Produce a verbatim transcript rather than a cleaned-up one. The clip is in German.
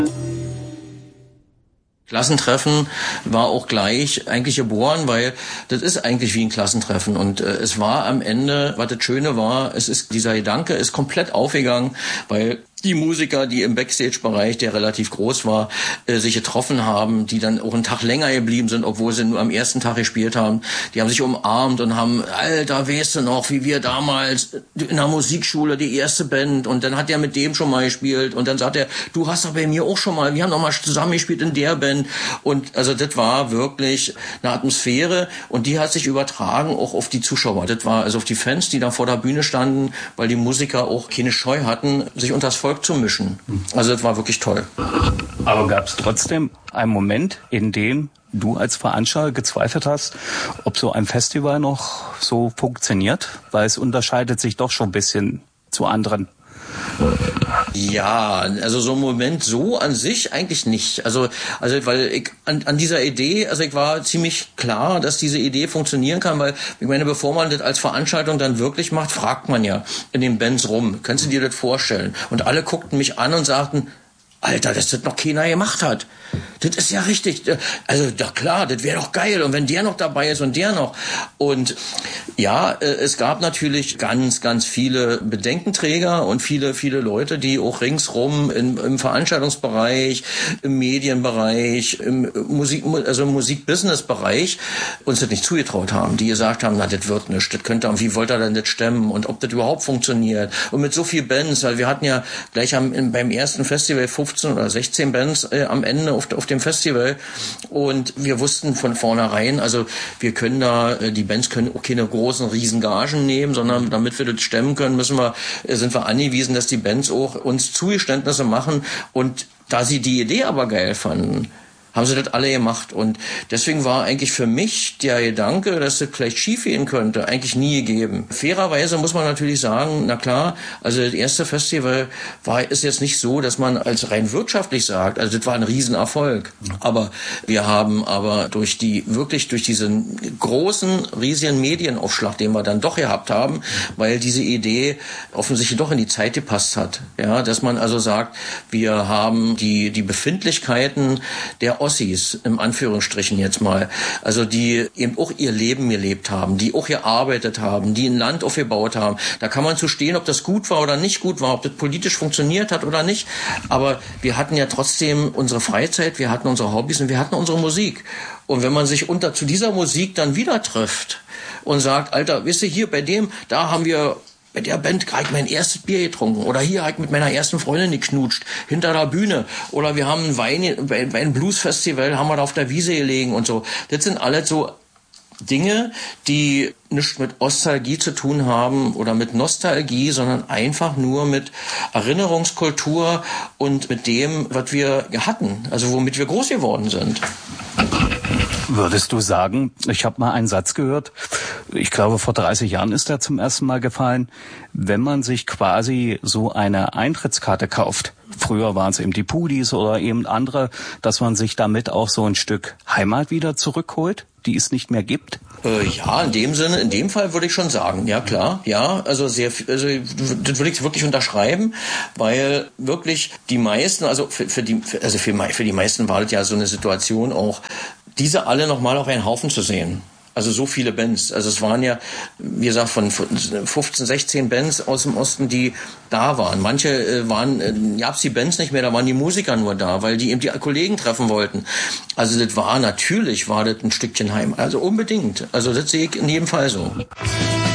Klassentreffen war auch gleich eigentlich geboren, weil das ist eigentlich wie ein Klassentreffen und äh, es war am Ende, was das Schöne war, es ist dieser Gedanke ist komplett aufgegangen, weil die Musiker, die im Backstage-Bereich, der relativ groß war, äh, sich getroffen haben, die dann auch einen Tag länger geblieben sind, obwohl sie nur am ersten Tag gespielt haben. Die haben sich umarmt und haben, Alter, weißt du noch, wie wir damals in der Musikschule die erste Band und dann hat er mit dem schon mal gespielt und dann sagt er, du hast doch bei mir auch schon mal, wir haben noch mal zusammen gespielt in der Band und also das war wirklich eine Atmosphäre und die hat sich übertragen auch auf die Zuschauer. Das war also auf die Fans, die da vor der Bühne standen, weil die Musiker auch keine Scheu hatten, sich unter das Volk zu mischen. Also das war wirklich toll. Aber gab es trotzdem einen Moment, in dem du als Veranstalter gezweifelt hast, ob so ein Festival noch so funktioniert? Weil es unterscheidet sich doch schon ein bisschen zu anderen. Ja, also so ein Moment so an sich eigentlich nicht. Also, also weil ich an, an dieser Idee, also ich war ziemlich klar, dass diese Idee funktionieren kann, weil ich meine, bevor man das als Veranstaltung dann wirklich macht, fragt man ja in den Bands rum. Kannst du dir das vorstellen? Und alle guckten mich an und sagten, Alter, dass das noch keiner gemacht hat. Das ist ja richtig. Also, doch klar, das wäre doch geil. Und wenn der noch dabei ist und der noch. Und ja, es gab natürlich ganz, ganz viele Bedenkenträger und viele, viele Leute, die auch ringsrum im, im Veranstaltungsbereich, im Medienbereich, im Musik, also im Musikbusiness-Bereich uns das nicht zugetraut haben. Die gesagt haben, na, das wird nichts. Das könnte, wie wollt ihr denn das stemmen? Und ob das überhaupt funktioniert? Und mit so vielen Bands, weil wir hatten ja gleich am, beim ersten Festival fünfzehn oder sechzehn Bands äh, am Ende auf, auf dem Festival und wir wussten von vornherein, also wir können da, äh, die Bands können auch keine großen Riesengagen nehmen, sondern damit wir das stemmen können, müssen wir, äh, sind wir angewiesen, dass die Bands auch uns Zugeständnisse machen und da sie die Idee aber geil fanden, haben sie das alle gemacht. Und deswegen war eigentlich für mich der Gedanke, dass das vielleicht schief gehen könnte, eigentlich nie gegeben. Fairerweise muss man natürlich sagen, na klar, also das erste Festival war, ist jetzt nicht so, dass man als rein wirtschaftlich sagt, also das war ein Riesenerfolg. Aber wir haben aber durch die, wirklich durch diesen großen, riesigen Medienaufschlag, den wir dann doch gehabt haben, weil diese Idee offensichtlich doch in die Zeit gepasst hat. Ja, dass man also sagt, wir haben die, die Befindlichkeiten der Ossis, im Anführungsstrichen jetzt mal, also die eben auch ihr Leben gelebt haben, die auch gearbeitet haben, die ein Land aufgebaut haben. Da kann man zu stehen, ob das gut war oder nicht gut war, ob das politisch funktioniert hat oder nicht. Aber wir hatten ja trotzdem unsere Freizeit, wir hatten unsere Hobbys und wir hatten unsere Musik. Und wenn man sich unter zu dieser Musik dann wieder trifft und sagt, Alter, wisst ihr, hier bei dem, da haben wir bei der Band habe ich mein erstes Bier getrunken. Oder hier habe ich mit meiner ersten Freundin geknutscht. Hinter der Bühne. Oder wir haben einen Wein, bei einem Bluesfestival haben wir da auf der Wiese gelegen und so. Das sind alles so Dinge, die nichts mit Ostalgie zu tun haben oder mit Nostalgie, sondern einfach nur mit Erinnerungskultur und mit dem, was wir hatten. Also womit wir groß geworden sind. Würdest du sagen, ich habe mal einen Satz gehört, ich glaube vor dreißig Jahren ist der zum ersten Mal gefallen, wenn man sich quasi so eine Eintrittskarte kauft, früher waren es eben die Pudis oder eben andere, dass man sich damit auch so ein Stück Heimat wieder zurückholt, die es nicht mehr gibt? Äh, ja, in dem Sinne, in dem Fall würde ich schon sagen, ja klar, ja, also sehr, also das würde ich wirklich unterschreiben, weil wirklich die meisten, also für, für die, für, also für, für die meisten war das ja so eine Situation auch, diese alle nochmal auf einen Haufen zu sehen. Also so viele Bands. Also es waren ja, wie gesagt, von fünfzehn, sechzehn Bands aus dem Osten, die da waren. Manche äh, waren, äh, gab's die Bands nicht mehr, da waren die Musiker nur da, weil die eben die Kollegen treffen wollten. Also das war natürlich, war das ein Stückchen Heim. Also unbedingt. Also das sehe ich in jedem Fall so.